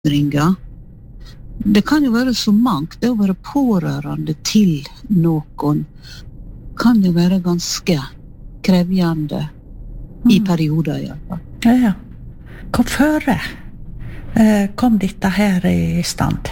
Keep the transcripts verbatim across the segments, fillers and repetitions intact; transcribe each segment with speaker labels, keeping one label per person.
Speaker 1: utfordringer. Det kan jo være så mangt. Det å være pårørende til noen kan jo være ganske krevjende i perioder i alle fall.
Speaker 2: Ja, ja. Hva føre eh, kom dette her i stand?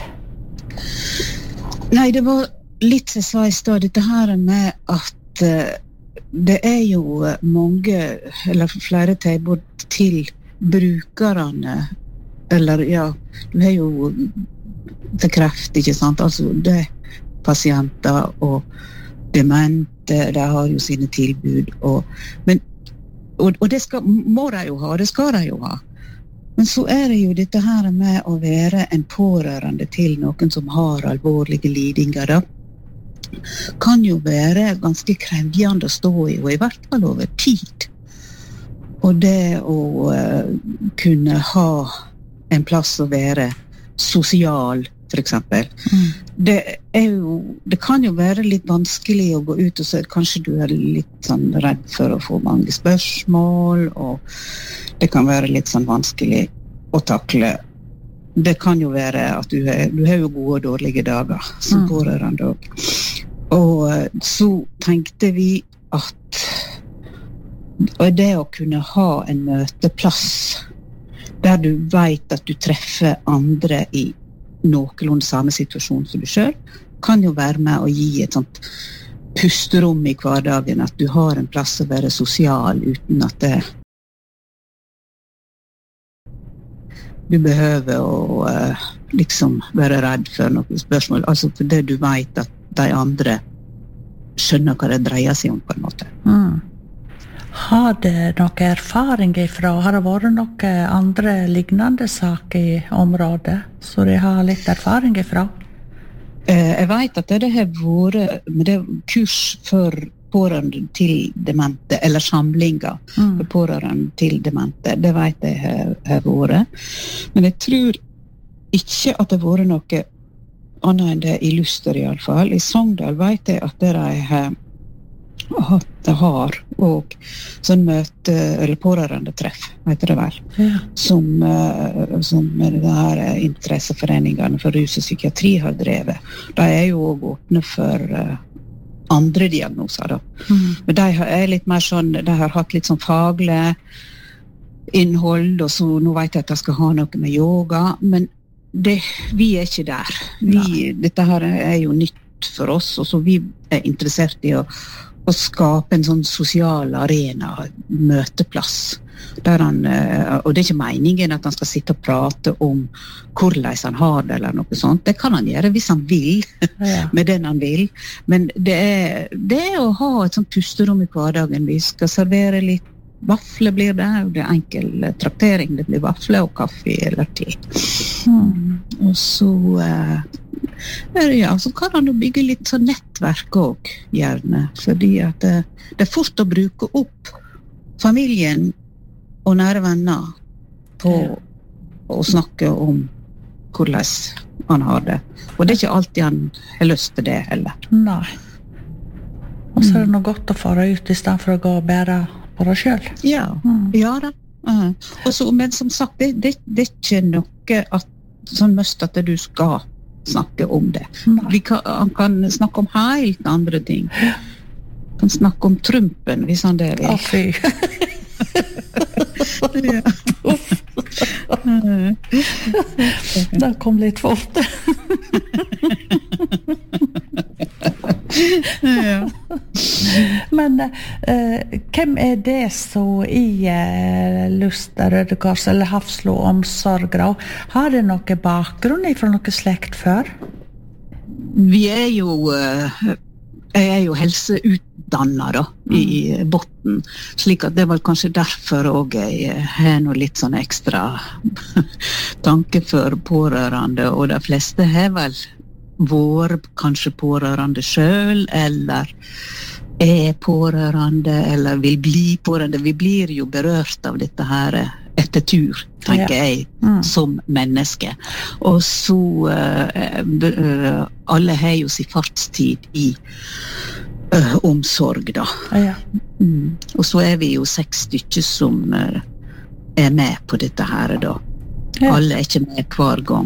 Speaker 1: Nei, det var litt som jeg sa i sted, dette her med at uh, det er jo mange, eller flere tilbud til brukerne, eller ja, du har jo til kreft, ikke sant? Altså, det er pasienter og demente, de har jo sine tilbud, og, men, og, og det skal, må de jo ha, det skal de jo ha. Men så er det jo dette her med å være en pårørende til noen som har alvorlige lidinger, da. Kan jo være ganske krevjende å stå i, og i hvert fall over tid. Og det å uh, kunne ha en plass å være sosial, for eksempel. Mm. Det er jo, det kan jo være litt vanskelig å gå ut og så kanskje du er litt sånn redd for å få mange spørsmål, og det kan være litt sånn vanskelig å takle. Det kan jo være at du har, du har jo gode og dårlige dager som mm. pårørende også. Og så tenkte vi at det å kunne ha en møteplass der du vet at du treffer andre i noenlunde samme situasjon som du selv, kan jo være med å gi et sånt pusterom i hverdagen, at du har en plass å være sosial uten at det du behøver å uh, liksom være redd for noen spørsmål, altså for det du vet at de andre skjønner hva det dreier seg om på en måte.
Speaker 2: Mm. Har det noen erfaring ifra, har det vært noen andre lignende saker i området, så de har litt erfaring ifra?
Speaker 1: Uh, jeg vet at det har vært med det kurs for pårørende til demente, eller samlinger mm. for pårørende til demente, det vet jeg har, har vært. Men jeg tror ikke at det har vært noe annet enn det i Luster i alle fall. I Sogndal vet jeg at det de har hatt det har, og sånn møte, eller pårørende treff, heter det vel, ja. som, uh, som det her interesseforeningene for rus og psykiatri har drevet. De er jo også åpne for uh, andre diagnoser da. Mm. Men de er litt mer sånn, de har hatt litt sånn faglig innhold, og så nå vet jeg at de skal ha noe med yoga, men det, vi er ikke der. Vi, dette her er jo nytt for oss, og så vi er interessert i å, å skape en sånn sosial arena, møteplass. Der han, og det er ikke meningen at han skal sitte og prate om hvordan han har det eller noe sånt. Det kan han gjøre hvis han vil, ja. med den han vil. Men det er, det er å ha et sånt pusterom i hverdagen. Vi skal servere litt vafler blir det, og det er enkel traktering. Det blir vafler og kaffe eller te. Mm. Og så, uh, ja, så kan han jo bygge litt sånn nettverk også, gjerne. Fordi at det, det er fort å bruke opp familien og nære venner på ja. å snakke om hvordan han har det. Og det er ikke alltid han har lyst til det heller.
Speaker 2: Nei. Og så er det noe godt å fara ut i stedet for å gå og bære på det selv.
Speaker 1: Ja, mm. ja da. Uh. Og så, men som sagt, det, det, det er ikke noe at, sånn mest at du skal snakke om det. Vi kan, han kan snakke om helt andre ting. Han kan snakke om Trumpen, hvis han det vil.
Speaker 2: Å, fy.
Speaker 1: Ja.
Speaker 2: Det kom litt fort.
Speaker 1: Ja.
Speaker 2: Men eh, hvem er det så i eh, Luster, Røde Kors eller Hafslo omsorger? Har det noe bakgrunn fra noe slekt før?
Speaker 1: Vi er jo eh, jeg er jo helseutdannet da, i mm. botten, slik at det var kanskje derfor også jeg har noe litt sånn ekstra tanke for pårørende, og de fleste har vel vært kanskje pårørende selv, eller er pårørende, eller vil bli pårørende. Vi blir jo berørt av dette her etter tur, tenker ja. jeg, mm. som menneske. Og så uh, uh, alle har jo sin fartstid i uh, omsorg da.
Speaker 2: Ja.
Speaker 1: Mm. Og så er vi jo seks stykker som uh, er med på dette her da. Ja. Alle er ikke med hver gang.